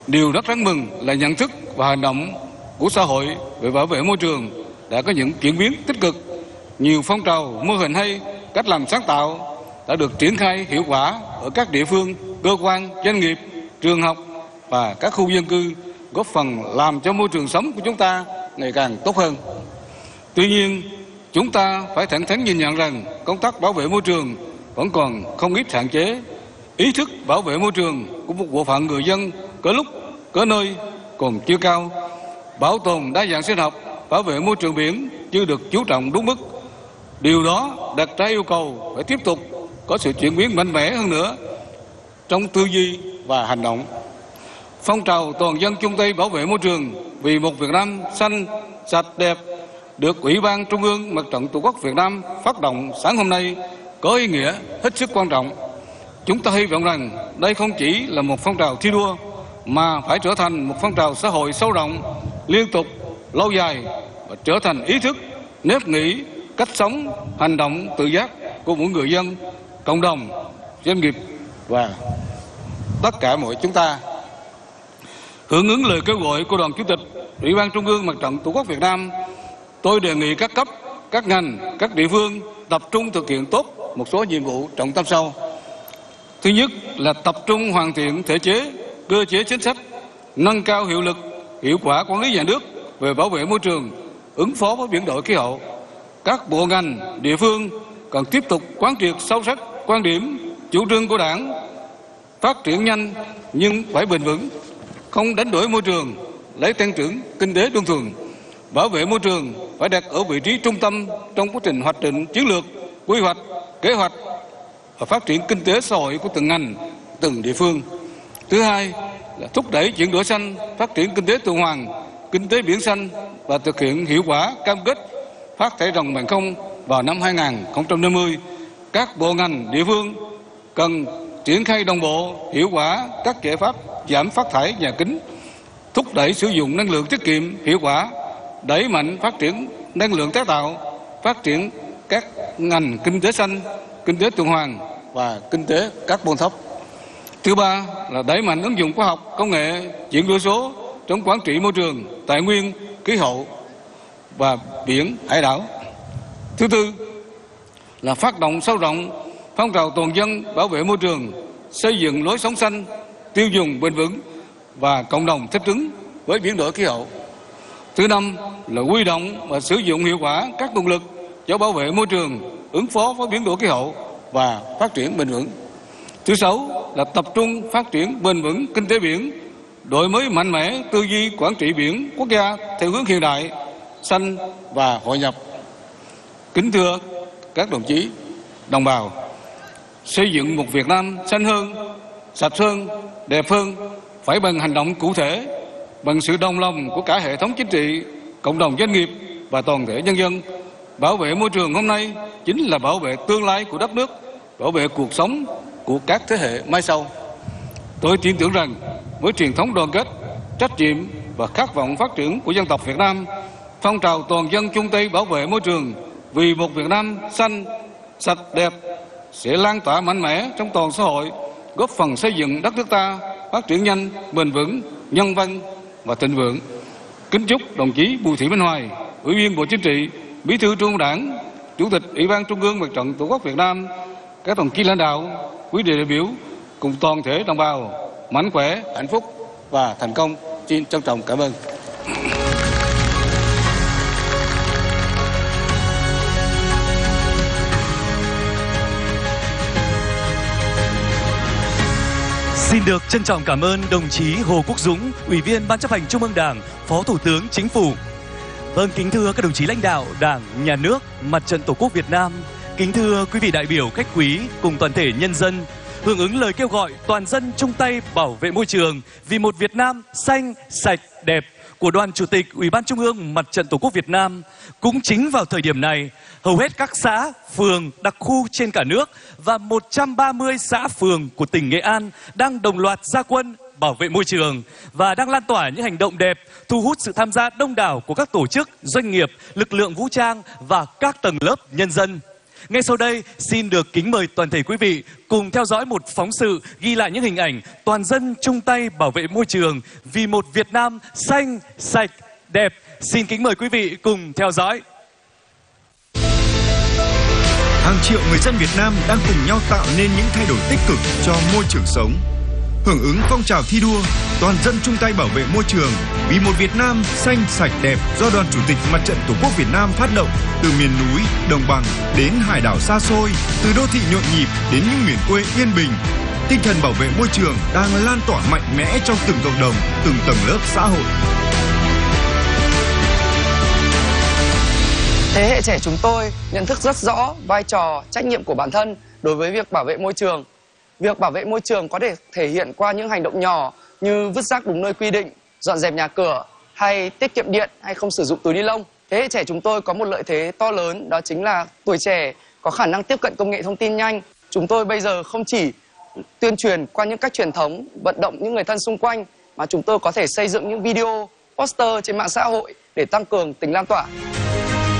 Điều rất đáng mừng là nhận thức và hành động của xã hội về bảo vệ môi trường đã có những chuyển biến tích cực. Nhiều phong trào, mô hình hay, cách làm sáng tạo đã được triển khai hiệu quả ở các địa phương, cơ quan, doanh nghiệp, trường học và các khu dân cư, góp phần làm cho môi trường sống của chúng ta ngày càng tốt hơn. Tuy nhiên, chúng ta phải thẳng thắn nhìn nhận rằng công tác bảo vệ môi trường vẫn còn không ít hạn chế. Ý thức bảo vệ môi trường của một bộ phận người dân có lúc, có nơi còn chưa cao. Bảo tồn đa dạng sinh học, bảo vệ môi trường biển chưa được chú trọng đúng mức. Điều đó đặt ra yêu cầu phải tiếp tục có sự chuyển biến mạnh mẽ hơn nữa trong tư duy và hành động. Phong trào toàn dân chung tay bảo vệ môi trường vì một Việt Nam xanh, sạch, đẹp được Ủy ban Trung ương Mặt trận Tổ quốc Việt Nam phát động sáng hôm nay có ý nghĩa hết sức quan trọng. Chúng ta hy vọng rằng đây không chỉ là một phong trào thi đua mà phải trở thành một phong trào xã hội sâu rộng, liên tục, lâu dài và trở thành ý thức, nếp nghĩ, cách sống, hành động tự giác của mỗi người dân, cộng đồng, doanh nghiệp và tất cả mọi chúng ta. Hưởng ứng lời kêu gọi của Đoàn Chủ tịch Ủy ban Trung ương Mặt trận Tổ quốc Việt Nam, tôi đề nghị các cấp, các ngành, các địa phương tập trung thực hiện tốt một số nhiệm vụ trọng tâm sau. Thứ nhất là tập trung hoàn thiện thể chế, cơ chế chính sách, nâng cao hiệu lực, hiệu quả quản lý nhà nước về bảo vệ môi trường, ứng phó với biến đổi khí hậu. Các bộ ngành, địa phương cần tiếp tục quán triệt sâu sắc quan điểm, chủ trương của Đảng, phát triển nhanh nhưng phải bền vững, không đánh đổi môi trường, lấy tăng trưởng kinh tế đơn thuần. Bảo vệ môi trường phải đặt ở vị trí trung tâm trong quá trình hoạch định chiến lược, quy hoạch, kế hoạch và phát triển kinh tế xã hội của từng ngành, từng địa phương. Thứ hai là thúc đẩy chuyển đổi xanh, phát triển kinh tế tuần hoàn, kinh tế biển xanh và thực hiện hiệu quả cam kết phát thải ròng bằng không vào năm 2050. Các bộ ngành địa phương cần triển khai đồng bộ, hiệu quả các giải pháp giảm phát thải nhà kính, thúc đẩy sử dụng năng lượng tiết kiệm, hiệu quả, đẩy mạnh phát triển năng lượng tái tạo, phát triển các ngành kinh tế xanh, kinh tế tuần hoàn và kinh tế carbon thấp. Thứ ba là đẩy mạnh ứng dụng khoa học, công nghệ, chuyển đổi số trong quản trị môi trường, tài nguyên, khí hậu và biển, hải đảo. Thứ tư là phát động sâu rộng phong trào toàn dân bảo vệ môi trường, xây dựng lối sống xanh, tiêu dùng bền vững và cộng đồng thích ứng với biến đổi khí hậu. Thứ năm là huy động và sử dụng hiệu quả các nguồn lực cho bảo vệ môi trường, ứng phó với biến đổi khí hậu và phát triển bền vững. Thứ sáu là tập trung phát triển bền vững kinh tế biển, đổi mới mạnh mẽ tư duy quản trị biển quốc gia theo hướng hiện đại, xanh và hội nhập. Kính thưa các đồng chí, đồng bào, xây dựng một Việt Nam xanh hơn, sạch hơn, đẹp hơn phải bằng hành động cụ thể, bằng sự đồng lòng của cả hệ thống chính trị, cộng đồng doanh nghiệp và toàn thể nhân dân. Bảo vệ môi trường hôm nay chính là bảo vệ tương lai của đất nước, bảo vệ cuộc sống của các thế hệ mai sau. Tôi tin tưởng rằng với truyền thống đoàn kết, trách nhiệm và khát vọng phát triển của dân tộc Việt Nam, phong trào toàn dân chung tay bảo vệ môi trường vì một Việt Nam xanh, sạch, đẹp sẽ lan tỏa mạnh mẽ trong toàn xã hội, góp phần xây dựng đất nước ta phát triển nhanh, bền vững, nhân văn và thịnh vượng. Kính chúc đồng chí Bùi Thị Minh Hoài, Ủy viên Bộ Chính trị, Bí thư Trung ương Đảng, Chủ tịch Ủy ban Trung ương Mặt trận Tổ quốc Việt Nam, các đồng chí lãnh đạo, quý vị đại biểu cùng toàn thể đồng bào mạnh khỏe, hạnh phúc và thành công. Xin trân trọng cảm ơn. Xin được trân trọng cảm ơn đồng chí Hồ Quốc Dũng, Ủy viên Ban chấp hành Trung ương Đảng, Phó Thủ tướng Chính phủ. Vâng, kính thưa các đồng chí lãnh đạo Đảng, Nhà nước, Mặt trận Tổ quốc Việt Nam, kính thưa quý vị đại biểu khách quý cùng toàn thể nhân dân, hưởng ứng lời kêu gọi toàn dân chung tay bảo vệ môi trường vì một Việt Nam xanh, sạch, đẹp của Đoàn Chủ tịch Ủy ban Trung ương Mặt trận Tổ quốc Việt Nam. Cũng chính vào thời điểm này, hầu hết các xã, phường, đặc khu trên cả nước và 130 xã phường của tỉnh Nghệ An đang đồng loạt ra quân bảo vệ môi trường và đang lan tỏa những hành động đẹp, thu hút sự tham gia đông đảo của các tổ chức, doanh nghiệp, lực lượng vũ trang và các tầng lớp nhân dân. Ngay sau đây, xin được kính mời toàn thể quý vị cùng theo dõi một phóng sự ghi lại những hình ảnh toàn dân chung tay bảo vệ môi trường vì một Việt Nam xanh, sạch, đẹp. Xin kính mời quý vị cùng theo dõi. Hàng triệu người dân Việt Nam đang cùng nhau tạo nên những thay đổi tích cực cho môi trường sống. Hưởng ứng phong trào thi đua, toàn dân chung tay bảo vệ môi trường vì một Việt Nam xanh, sạch, đẹp do Đoàn Chủ tịch Mặt trận Tổ quốc Việt Nam phát động từ miền núi, đồng bằng đến hải đảo xa xôi, từ đô thị nhộn nhịp đến những miền quê yên bình. Tinh thần bảo vệ môi trường đang lan tỏa mạnh mẽ trong từng cộng đồng, từng tầng lớp xã hội. Thế hệ trẻ chúng tôi nhận thức rất rõ vai trò, trách nhiệm của bản thân đối với việc bảo vệ môi trường. Việc bảo vệ môi trường có thể thể hiện qua những hành động nhỏ như vứt rác đúng nơi quy định, dọn dẹp nhà cửa, hay tiết kiệm điện hay không sử dụng túi ni lông. Thế hệ trẻ chúng tôi có một lợi thế to lớn, đó chính là tuổi trẻ có khả năng tiếp cận công nghệ thông tin nhanh. Chúng tôi bây giờ không chỉ tuyên truyền qua những cách truyền thống, vận động những người thân xung quanh, mà chúng tôi có thể xây dựng những video, poster trên mạng xã hội để tăng cường tính lan tỏa.